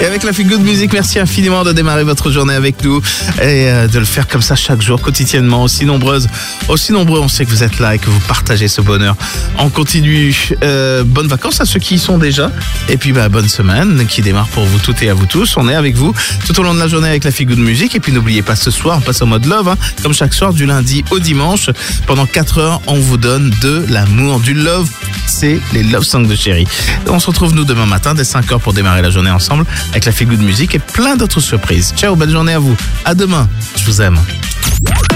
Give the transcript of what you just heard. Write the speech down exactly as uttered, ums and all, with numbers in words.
Et avec la Feel Good Music, merci infiniment de démarrer votre journée avec nous et de le faire comme ça chaque jour, quotidiennement, aussi nombreuses, aussi nombreux. On sait que vous êtes là et que vous partagez ce bonheur. On continue. Euh, bonnes vacances à ceux qui y sont déjà. Et puis, bah, bonne semaine qui démarre pour vous toutes et à vous tous. On est avec vous tout au long de la journée avec la Feel Good Music. Et puis, n'oubliez pas, ce soir, on passe au mode love, hein, comme chaque soir, du lundi au dimanche. Pendant quatre heures, on vous donne de l'amour, du love. C'est les love songs de Chérie. On se retrouve, nous, demain matin, dès cinq heures pour démarrer la journée ensemble avec la Feel Good Music et plein d'autres surprises. Ciao, belle journée à vous. À demain. Je vous aime.